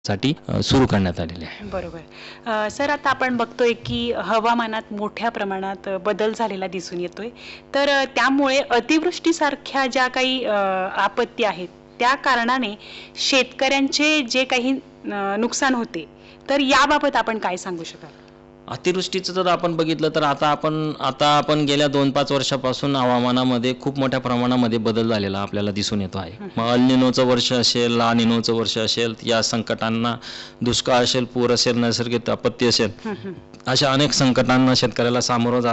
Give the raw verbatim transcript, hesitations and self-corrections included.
साठी सुरू करण्यात आलेले आहे. बरोबर. अ, सर आता आपण बघतोय की हवामानात मोठ्या प्रमाणात बदल झालेला दिसून येतोय. तर अ, त्यामुळे अतिवृष्टीसारख्या ज्या काही अ, आपत्ती आहेत त्या कारणाने शेतकऱ्यांचे जे काही अ, नुकसान होते तर याबाबत आपण काय सांगू शकाल? अतिवृष्टीचं जर आपण बघितलं तर आता आपण आता आपण गेल्या दोन पाच वर्षापासून हवामानामध्ये खूप मोठ्या प्रमाणामध्ये बदल झालेला आपल्याला दिसून येतो आहे. मग अल निनोचं वर्ष असेल, ला निनोचं वर्ष असेल, या संकटांना दुष्काळ असेल, पूर असेल, नैसर्गिक आपत्ती असेल, अशा अनेक संकटांना शेतकऱ्याला सामोरं जावं